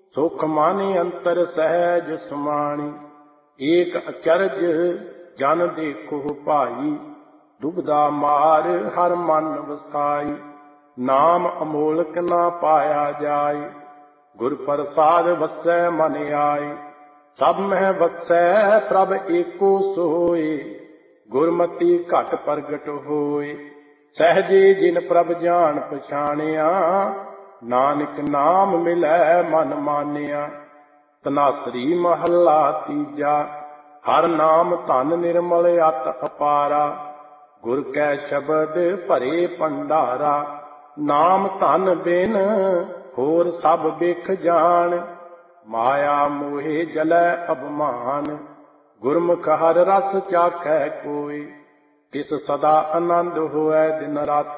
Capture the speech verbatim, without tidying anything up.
ਸੁਖ ਮਾਨਿ ਅੰਤਰ ਸਹਿਜ ਸਮਾਣੀ। ਏਕ ਅਚਰਜ ਜਨ ਦੇਖੋ ਭਾਈ, ਦੁਬਦਾ ਮਾਰ ਹਰ ਮਨ ਵਸਾਈ। ਨਾਮ ਅਮੋਲਕ ਨਾ ਪਾਇਆ ਜਾਏ, ਗੁਰ ਪ੍ਰਸਾਦ ਵਸੈ ਮਨ ਆਏ। ਸਭ ਮਹਿ ਵਸੈ ਪ੍ਰਭ ਏਕੋ ਸੋਏ, ਗੁਰਮਤੀ ਘਟ ਪ੍ਰਗਟ ਹੋਏ। ਸਹਿਜੇ ਜਿਨ ਪ੍ਰਭ ਜਾਣ ਪਛਾਣਿਆ, ਨਾਨਕ ਨਾਮ ਮਿਲੈ ਮਨ ਮਾਨਿਆ। ਧਨਾਸਰੀ ਮਹੱਲਾ ਤੀਜਾ। ਹਰ ਨਾਮ ਧਨ ਨਿਰਮਲ ਅਤ ਅਪਾਰਾ, ਗੁਰ ਕੈ ਸ਼ਬਦ ਭਰੇ ਭੰਡਾਰਾ। ਨਾਮ ਧਨ ਬਿਨ ਹੋਰ ਸਭ ਬਿਖ ਜਾਣ, ਮਾਇਆ ਮੋਹਿ ਜਲੈ ਅਭਮਾਨ। ਗੁਰਮੁਖ ਹਰ ਰਸ ਚਾਖੈ ਕੋਇ, ਤਿਸ ਸਦਾ ਆਨੰਦ ਹੋਇ ਦਿਨ ਰਾਤੀ।